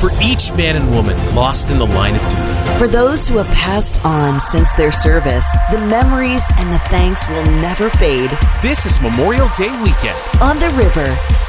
for each man and woman lost in the line of duty. For those who have passed on since their service, the memories and the thanks will never fade. This is Memorial Day weekend on the river